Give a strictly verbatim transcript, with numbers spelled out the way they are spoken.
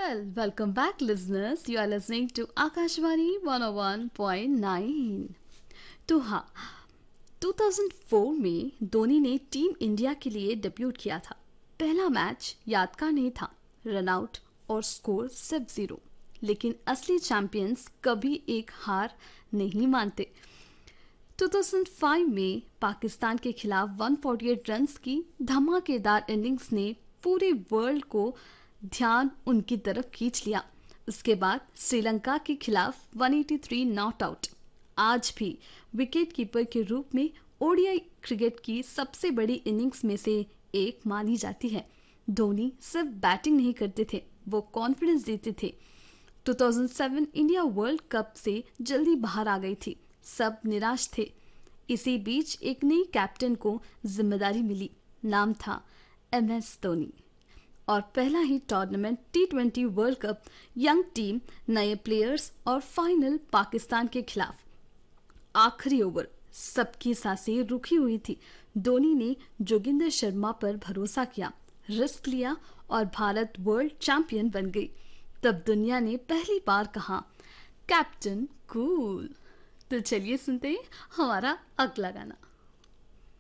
Well, welcome back, listeners. You are listening to Akashvani one oh one point nine. तो हाँ, दो हज़ार चार में धोनी ने टीम इंडिया के लिए डेब्यूट किया था। पहला मैच यादगार नहीं था, रन आउट और स्कोर सिर्फ जीरो। लेकिन असली चैंपियंस कभी एक हार नहीं मानते। दो हज़ार पाँच में पाकिस्तान के खिलाफ एक सौ अड़तालीस रन्स की धमाकेदार इनिंग्स ने पूरे वर्ल्ड को ध्यान उनकी तरफ खींच लिया। उसके बाद श्रीलंका के खिलाफ एक सौ तिरासी नॉट आउट आज भी विकेट कीपर के रूप में ओडीआई क्रिकेट की सबसे बड़ी इनिंग्स में से एक मानी जाती है। धोनी सिर्फ बैटिंग नहीं करते थे, वो कॉन्फिडेंस देते थे। दो हज़ार सात इंडिया वर्ल्ड कप से जल्दी बाहर आ गई थी, सब निराश थे। इसी बीच एक नई कैप्टन को जिम्मेदारी मिली, नाम था एम एस धोनी। और पहला ही tournament T twenty world cup, young team, नए प्लेयर्स और फाइनल पाकिस्तान के खिलाफ। आखिरी ओवर सबकी सांसें रुकी हुई थी। धोनी ने जोगिंदर शर्मा पर भरोसा किया, रिस्क लिया और भारत वर्ल्ड चैंपियन बन गई। तब दुनिया ने पहली बार कहा, कैप्टन कूल। तो चलिए सुनते हैं हमारा अगला गाना।